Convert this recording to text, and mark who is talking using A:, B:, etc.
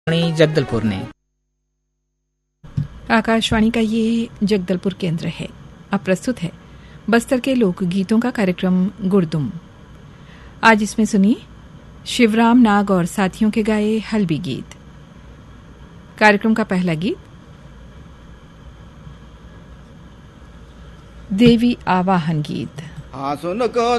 A: जगदलपुर ने।
B: आकाशवाणी का ये जगदलपुर केंद्र है। अब प्रस्तुत है बस्तर के लोक गीतों का कार्यक्रम गुरदुम। आज इसमें सुनिए शिवराम नाग और साथियों के गाए हल्बी गीत। कार्यक्रम का पहला गीत देवी आवाहन गीत।
C: हाँ सुन को